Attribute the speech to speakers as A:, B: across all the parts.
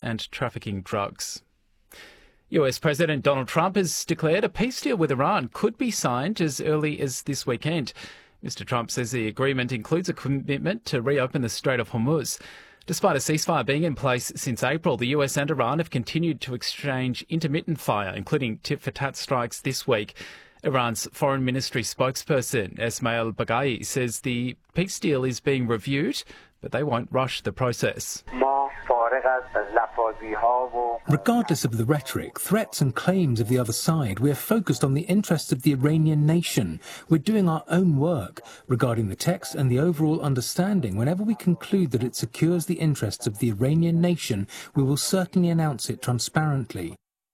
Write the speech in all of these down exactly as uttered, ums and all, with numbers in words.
A: and trafficking drugs. U S President Donald Trump has declared a peace deal with Iran could be signed as early as this weekend. Mister Trump says the agreement includes a commitment to reopen the Strait of Hormuz. Despite a ceasefire being in place since April, the U S and Iran have continued to exchange intermittent fire, including tit-for-tat strikes this week. Iran's foreign ministry spokesperson, Esmail Baghai, says the peace deal is being reviewed, but they won't rush the process.
B: Regardless of the rhetoric, threats and claims of the other side, we're focused on the interests of the Iranian nation. We're doing our own work regarding the text and the overall understanding. Whenever we conclude that it secures the interests of the Iranian nation, we will certainly announce it transparently.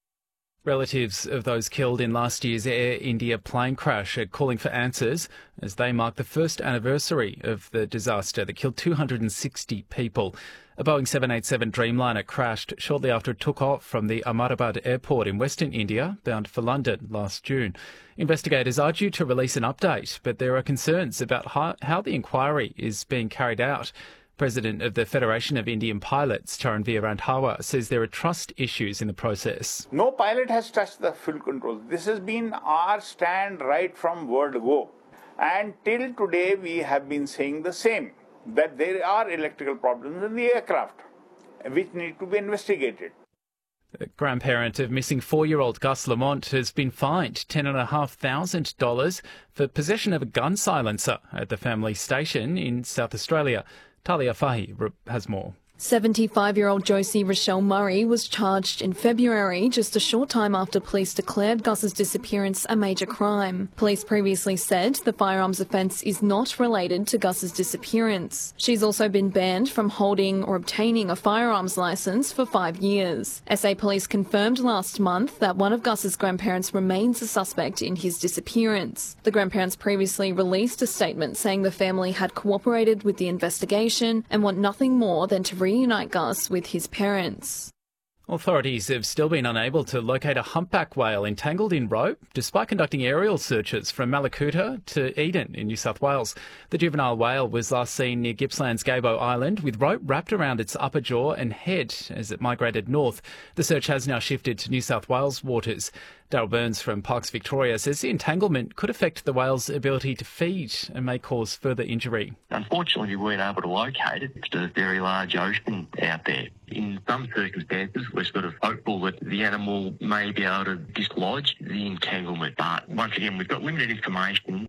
A: Relatives of those killed in last year's Air India plane crash are calling for answers as they mark the first anniversary of the disaster that killed two hundred sixty people. A Boeing seven eighty-seven Dreamliner crashed shortly after it took off from the Ahmedabad airport in Western India, bound for London last June. Investigators are due to release an update, but there are concerns about how, how the inquiry is being carried out. President of the Federation of Indian Pilots, Charanveer Randhawa, says there are trust issues in the process.
C: No pilot has touched the fuel control. This has been our stand right from word go. And till today, we have been saying the same, that there are electrical problems in the aircraft, which need to be investigated.
A: The grandparent of missing four-year-old Gus Lamont has been fined ten thousand five hundred dollars for possession of a gun silencer at the family station in South Australia. Talia Fahy has more.
D: seventy-five-year-old Josie Rochelle Murray was charged in February, just a short time after police declared Gus's disappearance a major crime. Police previously said the firearms offence is not related to Gus's disappearance. She's also been banned from holding or obtaining a firearms licence for five years. S A Police confirmed last month that one of Gus's grandparents remains a suspect in his disappearance. The grandparents previously released a statement saying the family had cooperated with the investigation and want nothing more than to reunite Gus with his parents.
A: Authorities have still been unable to locate a humpback whale entangled in rope, despite conducting aerial searches from Malakuta to Eden in New South Wales. The juvenile whale was last seen near Gippsland's Gabo Island with rope wrapped around its upper jaw and head as it migrated north. The search has now shifted to New South Wales waters. Daryl Burns from Parks Victoria says the entanglement could affect the whale's ability to feed and may cause further injury.
E: Unfortunately, we weren't able to locate it. It's a very large ocean out there. In some circumstances, we're sort of hopeful that the animal may be able to dislodge the entanglement. But once again, we've got limited information.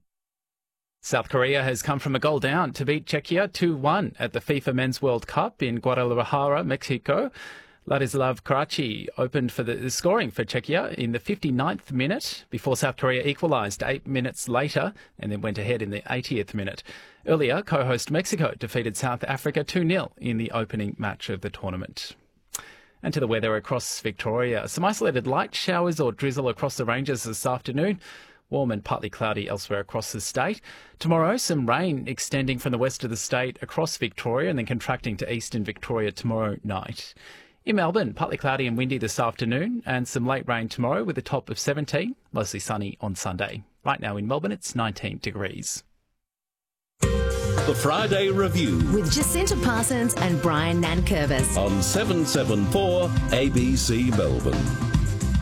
A: South Korea has come from a goal down to beat Czechia two one at the FIFA Men's World Cup in Guadalajara, Mexico. Ladislav Karachi opened for the, the scoring for Czechia in the fifty-ninth minute before South Korea equalised eight minutes later and then went ahead in the eightieth minute. Earlier, co-host Mexico defeated South Africa two nil in the opening match of the tournament. And to the weather across Victoria. Some isolated light showers or drizzle across the ranges this afternoon. Warm and partly cloudy elsewhere across the state. Tomorrow, some rain extending from the west of the state across Victoria and then contracting to eastern Victoria tomorrow night. In Melbourne, partly cloudy and windy this afternoon and some late rain tomorrow with a top of seventeen, mostly sunny on Sunday. Right now in Melbourne, it's nineteen degrees.
F: The Friday Review
G: with Jacinta Parsons and Brian Nankervis
F: on seven seven four A B C Melbourne.